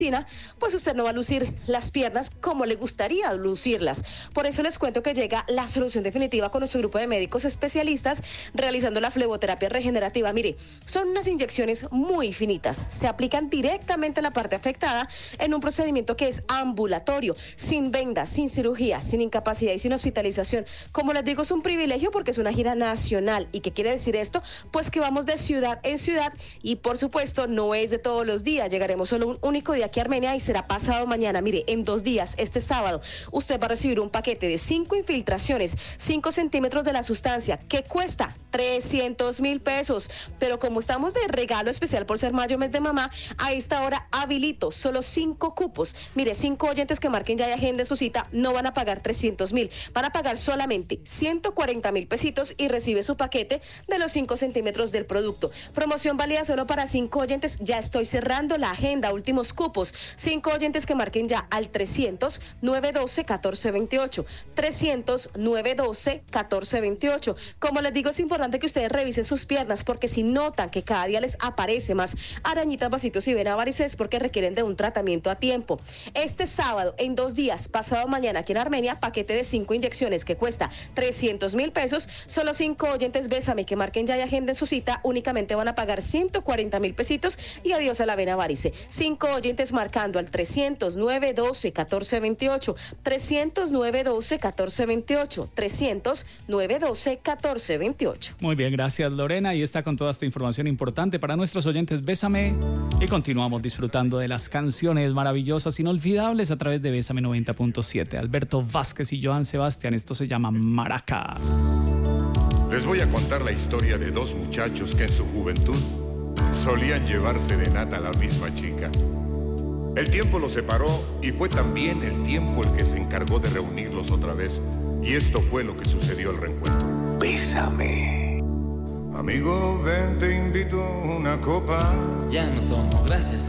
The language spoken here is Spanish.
pues usted no va a lucir las piernas como le gustaría lucirlas. Por eso les cuento que llega la solución definitiva con nuestro grupo de médicos especialistas realizando la fleboterapia regenerativa. Mire, son unas inyecciones muy finitas, se aplican directamente en la parte afectada en un procedimiento que es ambulatorio, sin vendas, sin cirugía, sin incapacidad y sin hospitalización. Como les digo, es un privilegio porque es una gira nacional. ¿Y qué quiere decir esto? Pues que vamos de ciudad en ciudad y por supuesto no es de todos los días, llegaremos solo un único día aquí a Armenia y será pasado mañana. Mire, en 2 días, este sábado, usted va a recibir un paquete de 5 infiltraciones, 5 centímetros de la sustancia, que cuesta 300,000 pesos. Pero como estamos de regalo especial por ser mayo, mes de mamá, a esta hora habilito solo 5 cupos. Mire, 5 oyentes que marquen ya y agenden su cita no van a pagar 300,000, van a pagar solamente 140,000 pesitos y recibe su paquete de los 5 centímetros del producto. Promoción válida solo para 5 oyentes. Ya estoy cerrando la agenda, últimos cupos. 5 oyentes que marquen ya al 300-912-1428. 300-912-1428. Como les digo, es importante que ustedes revisen sus piernas porque si notan que cada día les aparece más arañitas, vasitos y vena varices, porque requieren de un tratamiento a tiempo. Este sábado, en 2 días, pasado mañana aquí en Armenia, paquete de 5 inyecciones que cuesta 300,000 pesos. Solo 5 oyentes Bésame que marquen ya y agenden su cita únicamente van a pagar 140,000 pesitos y adiós a la vena varice. 5 oyentes marcando al 300-912-1428, 300-912-1428, 300-912-1428. Muy bien, gracias Lorena. Y está con toda esta información importante para nuestros oyentes Bésame. Y continuamos disfrutando de las canciones maravillosas, inolvidables a través de Bésame 90.7. Alberto Vázquez y Joan Sebastián, esto se llama Maracas. Les voy a contar la historia de 2 muchachos que en su juventud solían llevar serenata a la misma chica. El tiempo los separó y fue también el tiempo el que se encargó de reunirlos otra vez. Y esto fue lo que sucedió al reencuentro. Bésame. Amigo, ven, te invito una copa. Ya no tomo, gracias.